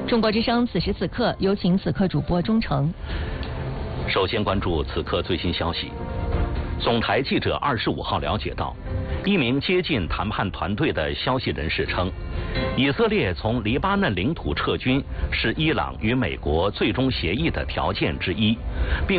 中国之声此时此刻，有请此刻主播钟诚。 首先关注此刻最新消息。总台记者25号了解到，一名接近谈判团队的消息人士称，以色列从黎巴嫩领土撤军是伊朗与美国最终协议的条件之一，并